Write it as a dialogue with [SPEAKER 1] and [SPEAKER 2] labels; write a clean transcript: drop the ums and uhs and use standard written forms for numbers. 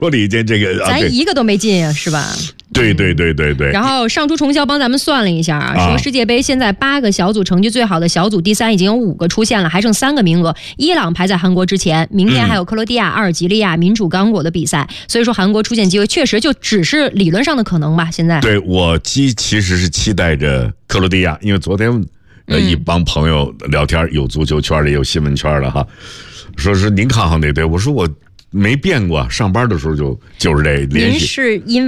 [SPEAKER 1] 我理解这个，
[SPEAKER 2] 咱一个都没进呀，是吧？
[SPEAKER 1] 对。
[SPEAKER 2] 然后上出虫销帮咱们算了一下啊，说世界杯现在8个小组成绩最好的小组第3已经有5个出现了，还剩3个名额。伊朗排在韩国之前，明天还有克罗地亚、阿尔及利亚、民主刚果的比赛，所以说韩国出现机会确实就只是理论上的可能吧。现在
[SPEAKER 1] 对我其实是期待着克罗地亚，因为昨天一帮朋友聊天，有足球圈的，也有新闻圈的哈，说是您看好哪队？我说我没变过，上班的时候就是这连续。
[SPEAKER 2] 您是因